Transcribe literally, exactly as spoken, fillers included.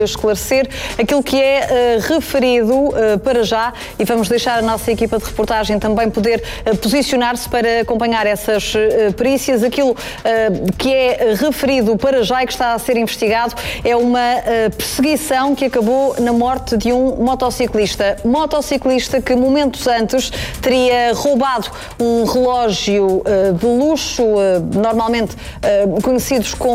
esclarecer aquilo que é uh, referido uh, para já, e vamos deixar a nossa equipa de reportagem também poder uh, posicionar-se para acompanhar essas uh, perícias. Aquilo uh, que é referido para já e que está a ser investigado é uma uh, perseguição que acabou na morte de um motociclista. Motociclista que momentos antes teria roubado um relógio uh, de luxo, uh, normalmente uh, conhecidos como